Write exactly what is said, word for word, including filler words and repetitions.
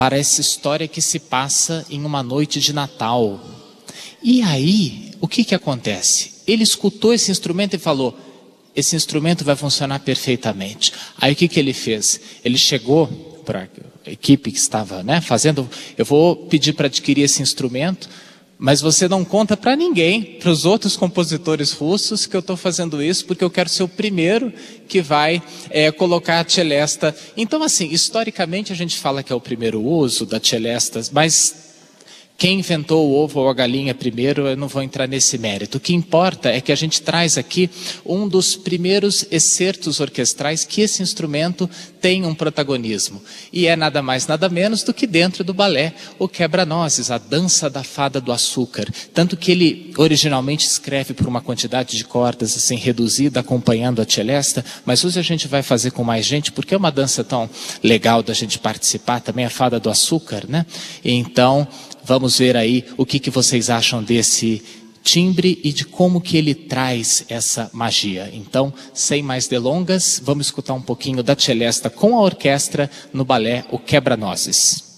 para essa história que se passa em uma noite de Natal. E aí, o que que acontece? Ele escutou esse instrumento e falou: esse instrumento vai funcionar perfeitamente. Aí o que que ele fez? Ele chegou para a equipe que estava, né, fazendo: eu vou pedir para adquirir esse instrumento, mas você não conta para ninguém, para os outros compositores russos, que eu estou fazendo isso, porque eu quero ser o primeiro que vai é, colocar a celesta. Então, assim, historicamente a gente fala que é o primeiro uso da celesta, mas quem inventou o ovo ou a galinha primeiro, eu não vou entrar nesse mérito. O que importa é que a gente traz aqui um dos primeiros excertos orquestrais que esse instrumento tem um protagonismo. E é nada mais, nada menos do que dentro do balé, o quebra-nozes, a dança da fada do açúcar. Tanto que ele originalmente escreve por uma quantidade de cordas assim reduzida, acompanhando a celesta, mas hoje a gente vai fazer com mais gente, porque é uma dança tão legal da gente participar, também a fada do açúcar, né? Então, vamos ver aí o que que vocês acham desse timbre e de como que ele traz essa magia. Então, sem mais delongas, vamos escutar um pouquinho da celesta com a orquestra no balé O Quebra-Nozes.